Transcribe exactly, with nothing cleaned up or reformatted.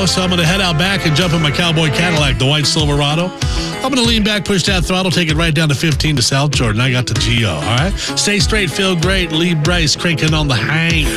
G-O, so I'm going to head out back and jump in my cowboy Cadillac, the white Silverado. I'm going to lean back, push that throttle, take it right down to fifteen to South Jordan. I got the G O, all right? Stay straight, feel great. Lee Brice cranking on the hang.